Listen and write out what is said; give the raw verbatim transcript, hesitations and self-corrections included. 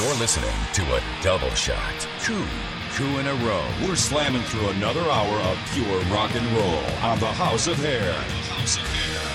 You're listening to a double shot. Two, two in a row. We're slamming through another hour of pure rock and roll on the House of Hair.